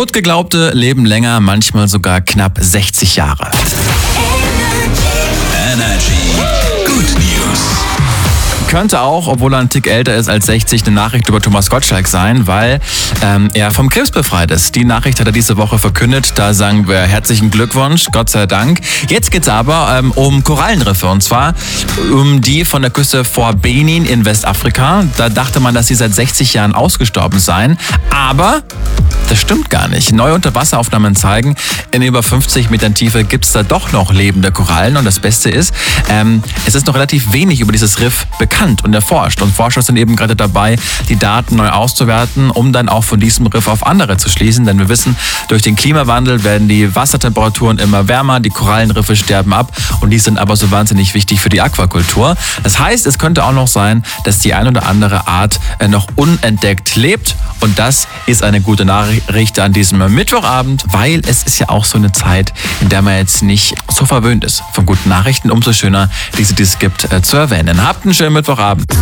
Totgeglaubte leben länger, manchmal sogar knapp 60 Jahre. Energy Good News. Könnte auch, obwohl er ein Tick älter ist als 60, eine Nachricht über Thomas Gottschalk sein, weil er vom Krebs befreit ist. Die Nachricht hat er diese Woche verkündet. Da sagen wir herzlichen Glückwunsch, Gott sei Dank. Jetzt geht's aber um Korallenriffe, und zwar um die von der Küste vor Benin in Westafrika. Da dachte man, dass sie seit 60 Jahren ausgestorben seien, aber das stimmt gar nicht. Neue Unterwasseraufnahmen zeigen, in über 50 Metern Tiefe gibt's da doch noch lebende Korallen. Und das Beste ist, es ist noch relativ wenig über dieses Riff bekannt und erforscht. Und Forscher sind eben gerade dabei, die Daten neu auszuwerten, um dann auch von diesem Riff auf andere zu schließen. Denn wir wissen, durch den Klimawandel werden die Wassertemperaturen immer wärmer, die Korallenriffe sterben ab und die sind aber so wahnsinnig wichtig für die Aquakultur. Das heißt, es könnte auch noch sein, dass die ein oder andere Art noch unentdeckt lebt. Und das ist eine gute Nachricht an diesem Mittwochabend, weil es ist ja auch so eine Zeit, in der man jetzt nicht so verwöhnt ist von guten Nachrichten. Umso schöner, diese es gibt, zu erwähnen. Habt einen schönen Mittwochabend.